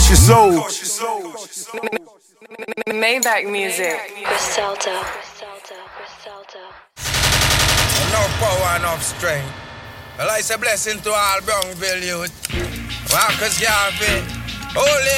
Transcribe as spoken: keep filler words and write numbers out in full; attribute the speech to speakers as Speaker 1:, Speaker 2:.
Speaker 1: Cautious old.
Speaker 2: Maybach music.
Speaker 3: Griselda.
Speaker 4: Enough power, enough strength. Well, it's a blessing to all Brownville youth. Walkers Garvey. Holy